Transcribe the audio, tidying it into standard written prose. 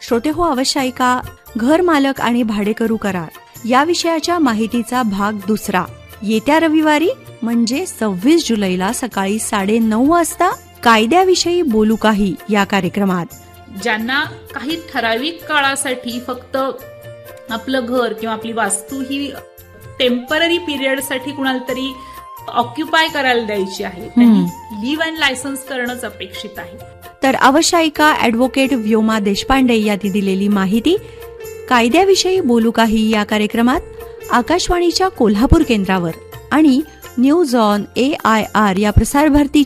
श्रोते हो, अवश्य ऐका. घर मालक आणि भाडेकरू करार या विषयाच्या माहितीचा भाग 2 येत्या रविवारी म्हणजे 26 जुलैला सकाळी 9:30 वाजता कायद्याविषयी बोलू काही या कार्यक्रमात. ज्यांना काही ठराविक काळासाठी फक्त आपलं घर किंवा आपली वास्तू ही टेम्पररी पिरियडसाठी कुणाला तरी ऑक्युपाय करायला द्यायची आहे, त्यांनी लिव्ह अँड लायसन्स करणंच अपेक्षित आहे. तर अवश्य ऐका. ॲडव्होकेट व्योमा देशपांडे यांनी दिलेली माहिती कायद्याविषयी बोलू काही या कार्यक्रमात आकाशवाणीच्या कोल्हापूर केंद्रावर आणि न्यूज ऑन AIR या प्रसारभारती